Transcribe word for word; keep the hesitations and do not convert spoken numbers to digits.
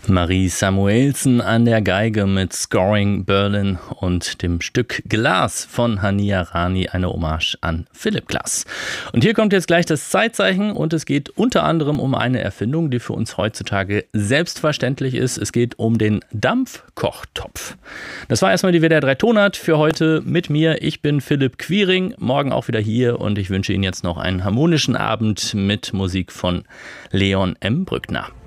Marie Samuelsen an der Geige mit Scoring Berlin und dem Stück Glas von Hania Rani, eine Hommage an Philipp Glass. Und hier kommt jetzt gleich das Zeitzeichen und es geht unter anderem um eine Erfindung, die für uns heutzutage selbstverständlich ist. Es geht um den Dampfkochtopf. Das war erstmal die W D R drei Tonart für heute mit mir. Ich bin Philipp Quiring, morgen auch wieder hier und ich wünsche Ihnen jetzt noch einen harmonischen Abend mit Musik von Leon M. Brückner.